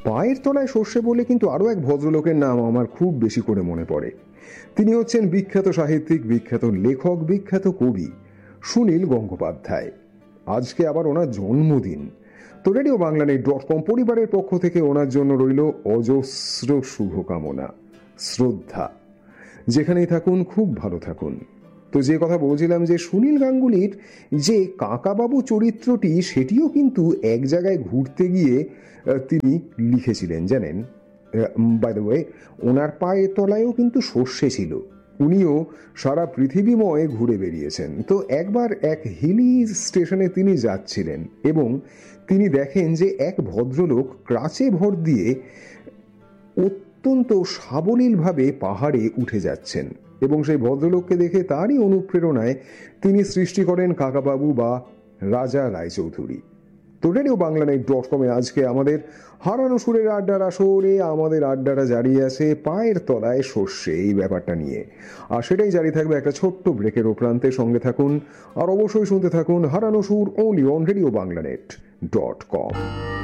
পায়ের তলায় সর্ষে বলে কিন্তু আরো এক ভদ্রলোকের নাম আমার খুব বেশি করে মনে পড়ে। তিনি হচ্ছেন বিখ্যাত সাহিত্যিক, বিখ্যাত লেখক, বিখ্যাত কবি সুনীল গঙ্গোপাধ্যায়। আজকে আবার ওনার জন্মদিন। তো রেডিও বাংলানেট.কম পরিবারের পক্ষ থেকে ওনার জন্য রইল অজস্র শুভকামনা, শ্রদ্ধা। যেখানেই থাকুন খুব ভালো থাকুন। তো যে কথা বলছিলাম যে সুনীল গাঙ্গুলির যে কাকাবাবু চরিত্রটি, সেটিও কিন্তু এক জায়গায় ঘুরতে গিয়ে তিনি লিখেছিলেন জানেন। বাই দ্য ওয়ে, ওনার পায়ের তলায়ও কিন্তু সর্ষে ছিল। উনিও সারা পৃথিবীময় ঘুরে বেরিয়েছেন। তো একবার এক হিলি স্টেশনে তিনি যাচ্ছিলেন এবং তিনি দেখেন যে এক ভদ্রলোক ক্রাচে ভর দিয়ে অত্যন্ত সাবলীলভাবে পাহাড়ে উঠে যাচ্ছেন এবং সেই ভদ্রলোককে দেখে তারই অনুপ্রেরণায় তিনি সৃষ্টি করেন কাকাবাবু বা রাজা রায়চৌধুরী। তো রেডিও বাংলানেট.কমে আজকে আমাদের হারানো সুরের আড্ডার আসরে আমাদের আড্ডাটা জারি আছে পায়ের তলায় সর্ষে এই ব্যাপারটা নিয়ে, আর সেটাই জারি থাকবে একটা ছোট্ট ব্রেকের প্রান্তে। সঙ্গে থাকুন আর অবশ্যই শুনতে থাকুন হারানো সুর, অনলি অন রেডিও বাংলানেট.কম।